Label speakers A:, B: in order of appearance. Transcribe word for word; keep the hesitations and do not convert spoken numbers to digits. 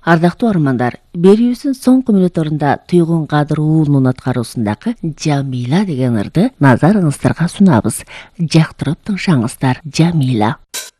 A: Ардактуу армандар, берүүбүздүн соңку мүнөттөрүндө Туйгун Кадыр уулунун аткаруусундагы Жамила деген ырды назарыңыздарга сунабыз. Жактырып тыңшаңыздар. Жамила.